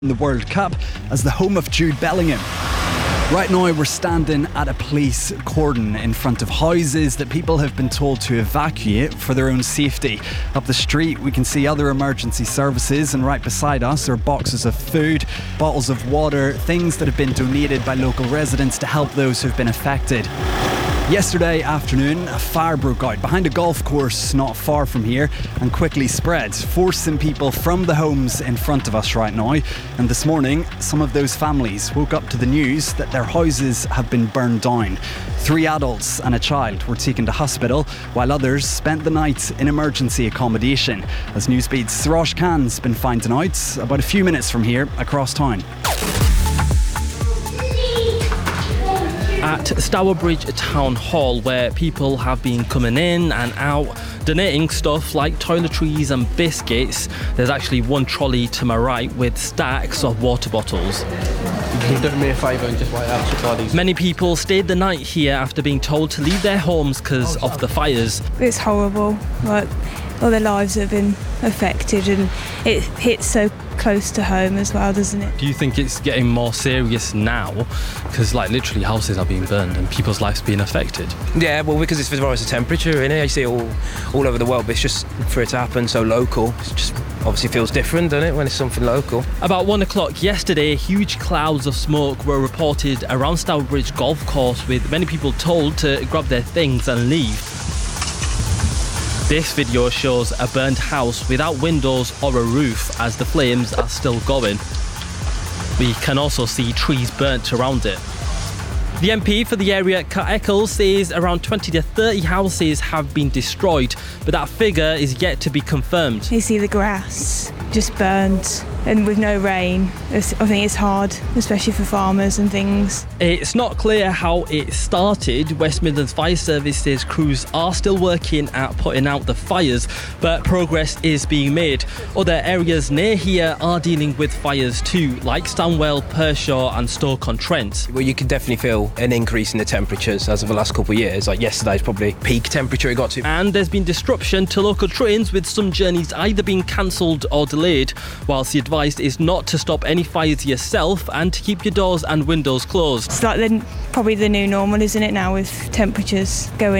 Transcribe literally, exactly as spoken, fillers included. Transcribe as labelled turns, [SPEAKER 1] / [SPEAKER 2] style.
[SPEAKER 1] in the World Cup as the home of Jude Bellingham. Right now we're standing at a police cordon in front of houses that people have been told to evacuate for their own safety. Up the street we can see other emergency services, and right beside us are boxes of food, bottles of water, things that have been donated by local residents to help those who've been affected. Yesterday afternoon, a fire broke out behind a golf course not far from here and quickly spread, forcing people from the homes in front of us right now. And this morning, some of those families woke up to the news that their houses have been burned down. Three adults and a child were taken to hospital, while others spent the night in emergency accommodation, as Newsbeat's Throsh Khan's been finding out about a few minutes from here across town.
[SPEAKER 2] At Stourbridge Town Hall, where people have been coming in and out donating stuff like toiletries and biscuits, there's actually one trolley to my right with stacks of water bottles.
[SPEAKER 3] Can you do me a favour and just wait out supply these?
[SPEAKER 2] Many people stayed the night here after being told to leave their homes because of the fires.
[SPEAKER 4] It's horrible, like all their lives have been affected, and it hits so close to home as well, doesn't it?
[SPEAKER 2] Do you think it's getting more serious now? Because like literally houses are being burned and people's lives being affected.
[SPEAKER 3] Yeah, well, because it's the rise of temperature, innit? You see it all, all over the world, but it's just for it to happen so local, it just obviously feels different, doesn't it, when it's something local?
[SPEAKER 2] About one o'clock yesterday, huge clouds of smoke were reported around Stourbridge Golf Course, with many people told to grab their things and leave. This video shows a burned house without windows or a roof as the flames are still going. We can also see trees burnt around it. The M P for the area, Kat Eccles, says around twenty to thirty houses have been destroyed, but that figure is yet to be confirmed.
[SPEAKER 4] You see the grass just burnt, and with no rain, it's, I think it's hard, especially for farmers and things.
[SPEAKER 2] It's not clear how it started. West Midlands Fire Services crews are still working at putting out the fires, but progress is being made. Other areas near here are dealing with fires too, like Stanwell, Pershaw and Stoke-on-Trent.
[SPEAKER 3] Well, you can definitely feel an increase in the temperatures as of the last couple of years. Like yesterday's probably peak temperature it got to.
[SPEAKER 2] And there's been disruption to local trains, with some journeys either being cancelled or delayed, whilst the advice is not to stop any fires yourself and to keep your doors and windows closed.
[SPEAKER 4] It's like the, probably the new normal, isn't it, now, with temperatures going